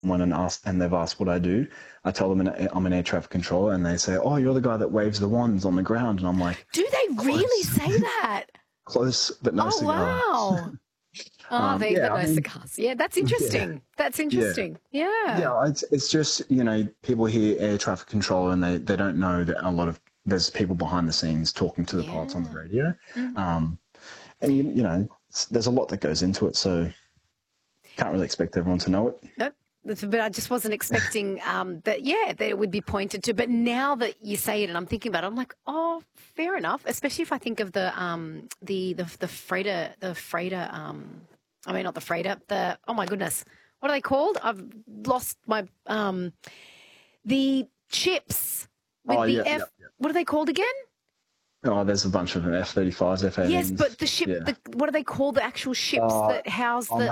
someone and they've asked what I do, I tell them I'm an air traffic controller, and they say, "Oh, you're the guy that waves the wands on the ground," and I'm like, Do they really say that? close, but no cigar. Wow. Oh, no cigars. Yeah, that's interesting. Yeah, That's interesting. yeah. It's just, people hear air traffic controller and they don't know that there's people behind the scenes talking to the pilots on the radio. Mm-hmm. And there's a lot that goes into it, so can't really expect everyone to know it. Nope. But I just wasn't expecting that it would be pointed to. But now that you say it and I'm thinking about it, I'm like, oh, fair enough. Especially if I think of the freighter, not the freighter, oh my goodness, what are they called? I've lost my, the chips with what are they called again? Oh, there's a bunch of them, F-35s, F-18s. Yes, but the ship, what do they call the actual ships that house the...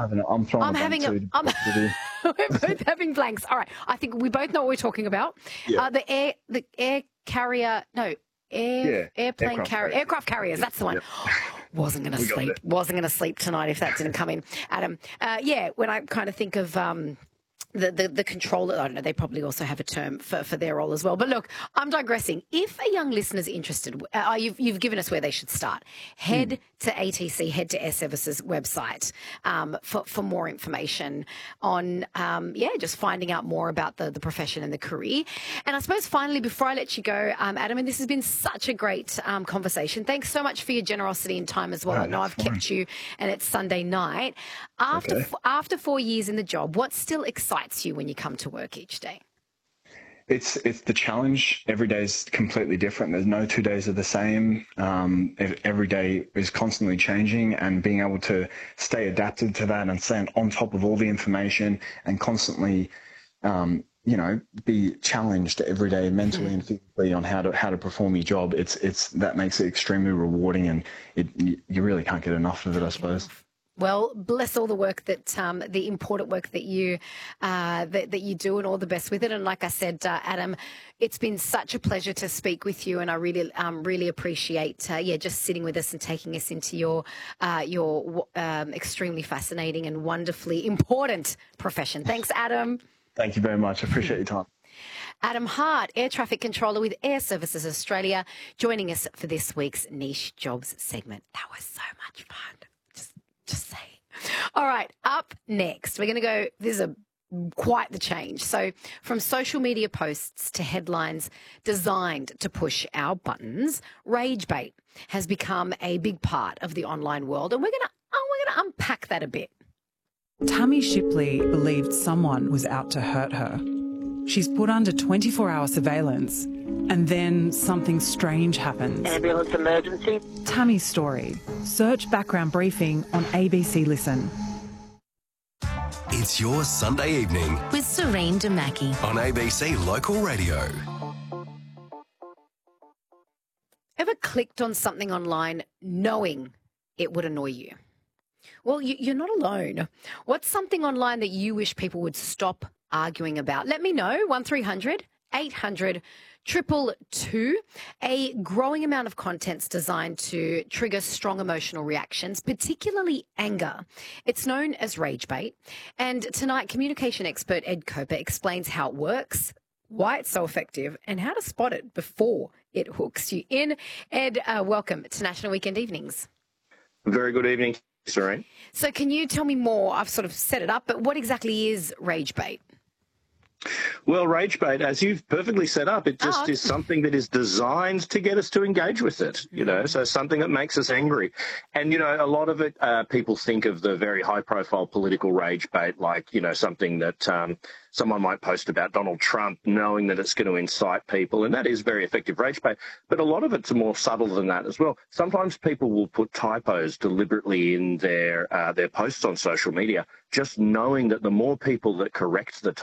We're both having blanks. All right, I think we both know what we're talking about. Yeah. The air carrier, no, airplane carrier, aircraft carriers, that's the one. Yep. Wasn't going to sleep tonight if that didn't come in, Adam. When I kind of think of... the controller, I don't know, they probably also have a term for their role as well. But look, I'm digressing. If a young listener's interested, you've given us where they should start. Head to ATC, head to Air Services website for more information on, just finding out more about the profession and the career. And I suppose finally, before I let you go, Adam, and this has been such a great conversation. Thanks so much for your generosity and time as well. I know I've kept you and it's Sunday night. After 4 years in the job, what still excites you when you come to work each day? It's the challenge. Every day is completely different. There's no 2 days are the same. Every day is constantly changing, and being able to stay adapted to that and stay on top of all the information and constantly, be challenged every day mentally and physically on how to perform your job. That makes it extremely rewarding, and you really can't get enough of it, I suppose. Well, bless all the work the important work that you do, and all the best with it. And like I said, Adam, it's been such a pleasure to speak with you, and I really appreciate just sitting with us and taking us into your extremely fascinating and wonderfully important profession. Thanks, Adam. Thank you very much. I appreciate your time. Adam Hart, Air Traffic Controller with Air Services Australia, joining us for this week's Niche Jobs segment. That was so much fun. Just say. All right, up next, we're going to go, this is quite the change. So from social media posts to headlines designed to push our buttons, rage bait has become a big part of the online world, and we're going to unpack that a bit. Tammy Shipley believed someone was out to hurt her. She's put under 24-hour surveillance, and then something strange happens. Ambulance emergency. Tammy's story. Search background briefing on ABC Listen. It's your Sunday evening with Serene Damaki on ABC Local Radio. Ever clicked on something online knowing it would annoy you? Well, you're not alone. What's something online that you wish people would stop arguing about? Let me know. 1300 800 222. A growing amount of content's designed to trigger strong emotional reactions, particularly anger. It's known as rage bait. And tonight, communication expert Ed Coper explains how it works, why it's so effective, and how to spot it before it hooks you in. Ed, welcome to National Weekend Evenings. Very good evening, Serene. So can you tell me more? I've sort of set it up, but what exactly is rage bait? Well, rage bait, as you've perfectly set up, it just is something that is designed to get us to engage with it, so something that makes us angry. And, a lot of it, people think of the very high-profile political rage bait like, something that someone might post about Donald Trump, knowing that it's going to incite people, and that is very effective rage bait. But a lot of it's more subtle than that as well. Sometimes people will put typos deliberately in their posts on social media, just knowing that the more people that correct the